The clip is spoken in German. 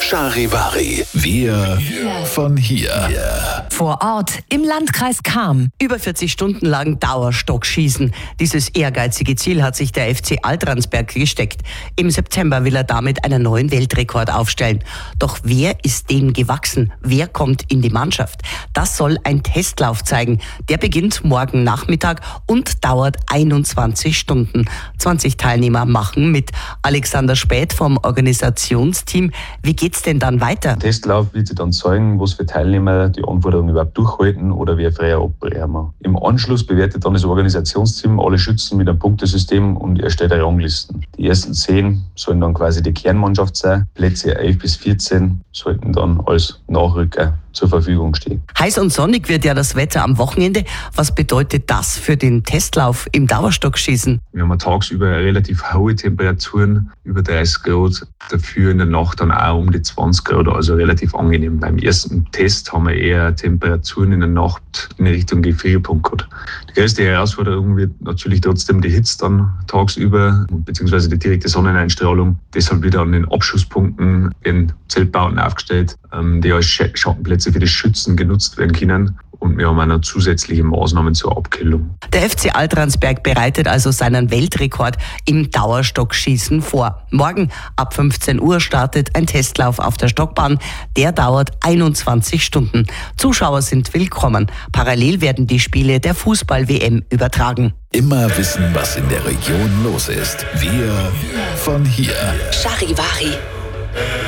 Charivari. Wir von hier. Vor Ort im Landkreis Cham. Über 40 Stunden lang Dauerstockschießen. Dieses ehrgeizige Ziel hat sich der FC Altransberg gesteckt. Im September will er damit einen neuen Weltrekord aufstellen. Doch wer ist dem gewachsen? Wer kommt in die Mannschaft? Das soll ein Testlauf zeigen. Der beginnt morgen Nachmittag und dauert 21 Stunden. 20 Teilnehmer machen mit. Alexander Späth vom Organisationsteam. Wie geht's denn dann weiter? Der Testlauf wird sich dann zeigen, was für Teilnehmer die Anforderungen überhaupt durchhalten oder wie freier abbrechen. Im Anschluss bewertet dann das Organisationsteam alle Schützen mit einem Punktesystem und erstellt eine Ranglisten. Die ersten 10 sollen dann quasi die Kernmannschaft sein. Plätze 11 bis 14 sollten dann als Nachrücker zur Verfügung stehen. Heiß und sonnig wird ja das Wetter am Wochenende. Was bedeutet das für den Testlauf im Dauerstockschießen? Wir haben tagsüber relativ hohe Temperaturen, über 30 Grad, dafür in der Nacht dann auch um die 20 Grad, also relativ angenehm. Beim ersten Test haben wir eher Temperaturen in der Nacht in Richtung Gefrierpunkt gehabt. Die größte Herausforderung wird natürlich trotzdem die Hitze dann tagsüber, beziehungsweise die direkte Sonneneinstrahlung. Deshalb wieder an den Abschusspunkten werden Zeltbauten aufgestellt, die als Schattenplätze für die Schützen genutzt werden können. Und wir haben auch noch zusätzliche Maßnahmen zur Abkühlung. Der FC Altransberg bereitet also seinen Weltrekord im Dauerstockschießen vor. Morgen ab 15 Uhr startet ein Testlauf auf der Stockbahn. Der dauert 21 Stunden. Zuschauer sind willkommen. Parallel werden die Spiele der Fußball-WM übertragen. Immer wissen, was in der Region los ist. Wir von hier. Charivari.